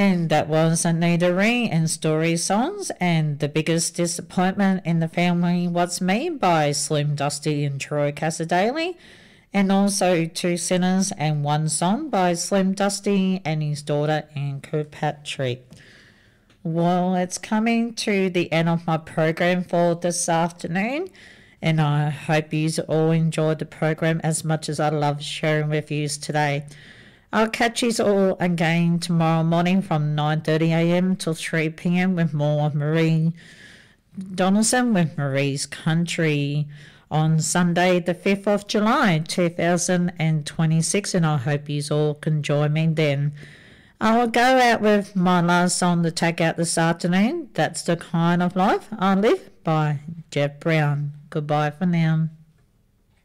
And that was Anita Ree and Story Songs, and The Biggest Disappointment in the Family Was Me by Slim Dusty and Troy Cassadaly, and also Two Sinners and One Song by Slim Dusty and his daughter Ann Kirkpatrick. Well, it's coming to the end of my program for this afternoon, and I hope you all enjoyed the program as much as I love sharing with you today. I'll catch you all again tomorrow morning from 9:30 a.m. till 3 p.m. with more of Marie Donaldson with Marie's Country on Sunday the 5th of July 2026, and I hope you all can join me then. I will go out with my last song to take out this afternoon. That's The Kind of Life I Live by Jeff Brown. Goodbye for now.